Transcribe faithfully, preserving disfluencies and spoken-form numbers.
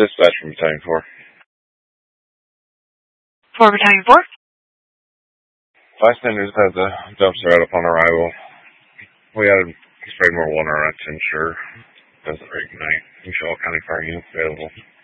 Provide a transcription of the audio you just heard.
Dispatch from Battalion four. For Battalion four? Bystanders had the dumpster out upon arrival. We added sprayed more water on it to ensure it doesn't reignite. We show all county fire units available.